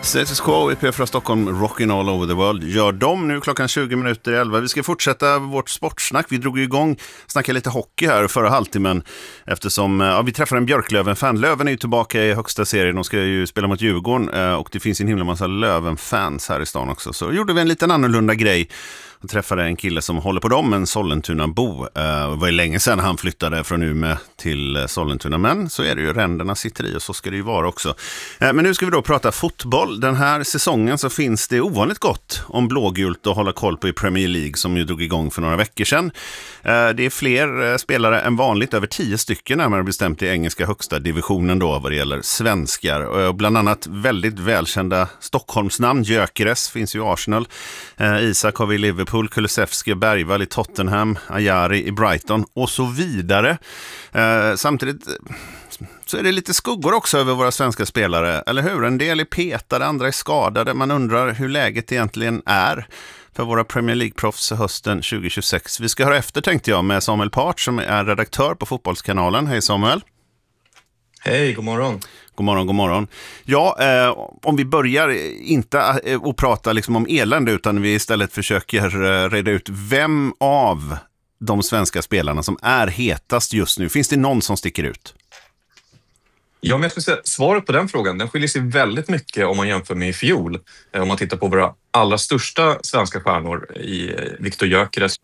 Status Quo, IP från Stockholm, Rockin' All Over the World. Gör de nu klockan 20:11. Vi ska fortsätta vårt sportsnack. Vi drog igång, snackade lite hockey här förra halvtimmen eftersom vi träffade en Björklöven-fan. Löven är ju tillbaka i högsta serien. De ska ju spela mot Djurgården och det finns en himla massa Löven-fans här i stan också. Så gjorde vi en liten annorlunda grej. Jag träffade en kille som håller på dem, en Sollentuna-bo. Det var ju länge sedan han flyttade från Umeå till Sollentuna, men så är det ju, ränderna sitter i och så ska det ju vara också. Men nu ska vi då prata fotboll. Den här säsongen så finns det ovanligt gott om blågult att hålla koll på i Premier League som ju drog igång för några veckor sedan. Det är fler spelare än vanligt, över 10 stycken närmare bestämt i engelska högsta divisionen då vad det gäller svenskar. Och bland annat väldigt välkända Stockholmsnamn. Gyökeres finns ju i Arsenal. Isak har vi i Liverpool, Kulusevski och Bergvall i Tottenham, Ajari i Brighton och så vidare. Samtidigt så är det lite skuggor också över våra svenska spelare, eller hur? En del är petade, andra är skadade. Man undrar hur läget egentligen är för våra Premier League-proffs hösten 2026. Vi ska höra efter, tänkte jag, med Samuel Part som är redaktör på Fotbollskanalen. Hej Samuel. Hej, god morgon. God morgon, god morgon. Ja, om vi börjar inte att prata liksom om elände utan vi istället försöker reda ut vem av de svenska spelarna som är hetast just nu. Finns det någon som sticker ut? Ja, men jag skulle säga, svaret på den frågan, den skiljer sig väldigt mycket om man jämför med i fjol. Om man tittar på våra allra största svenska stjärnor i Viktor Gyökeres.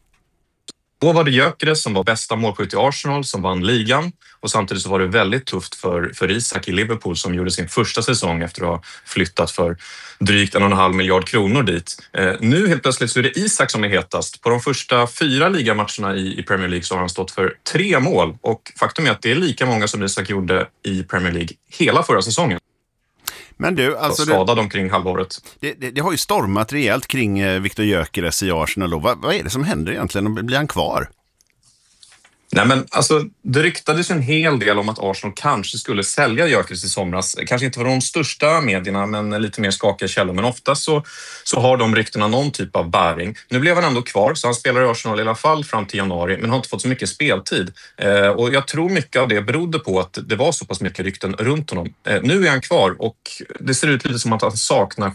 Då var det Gyökeres som var bästa målskytt i Arsenal, som vann ligan. Och samtidigt så var det väldigt tufft för Isak i Liverpool som gjorde sin första säsong efter att ha flyttat för drygt 1,5 miljard kronor dit. Nu helt plötsligt så är det Isak som är hetast. På de första 4 ligamatcherna i Premier League så har han stått för 3 mål. Och faktum är att det är lika många som Isak gjorde i Premier League hela förra säsongen. Men du, alltså skadad omkring halvåret. Det har ju stormat rejält kring Viktor Gyökeres i Arsenal. Vad är det som händer egentligen? Blir han kvar? Nej, men alltså, det ryktades en hel del om att Arsenal kanske skulle sälja Gyökeres i somras. Kanske inte för de största medierna, men lite mer skakiga källor. Men ofta så har de ryktena någon typ av bäring. Nu blev han ändå kvar, så han spelar i Arsenal i alla fall fram till januari, men har inte fått så mycket speltid. Och jag tror mycket av det berodde på att det var så pass mycket rykten runt honom. Nu är han kvar och det ser ut lite som att han saknar.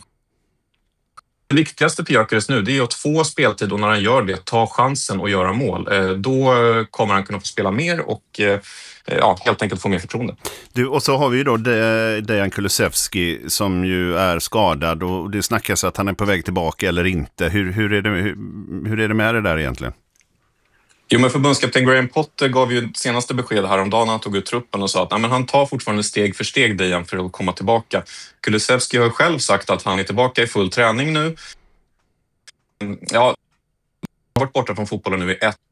Det viktigaste för Gyökeres nu, det är att få speltid och när han gör det, ta chansen och göra mål. Då kommer han kunna få spela mer och helt enkelt få mer förtroende. Du, och så har vi ju då Dejan Kulusevski som ju är skadad och det snackas att han är på väg tillbaka eller inte. Hur är det med det där egentligen? Jo, men förbundskapten Graham Potter gav ju senaste besked häromdagen när han tog ut truppen och sa att han tar fortfarande steg för steg Dejan för att komma tillbaka. Kulusevski har själv sagt att han är tillbaka i full träning nu. Ja, han har varit borta från fotbollen nu i 1.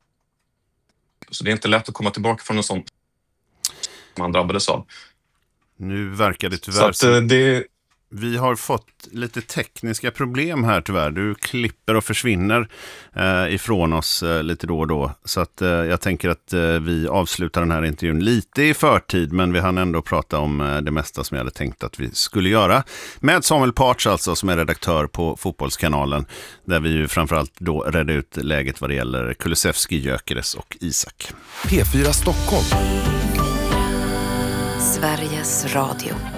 Så det är inte lätt att komma tillbaka från en sån som han drabbades av. Nu verkar det tyvärr så. Vi har fått lite tekniska problem här tyvärr. Du klipper och försvinner ifrån oss lite då och då. Så att jag tänker att vi avslutar den här intervjun lite i förtid. Men vi hann ändå prata om det mesta som jag hade tänkt att vi skulle göra. Med Samuel Parts alltså som är redaktör på Fotbollskanalen. Där vi ju framförallt då redde ut läget vad det gäller Kulusevski, Gyökeres och Isak. P4 Stockholm. Sveriges Radio.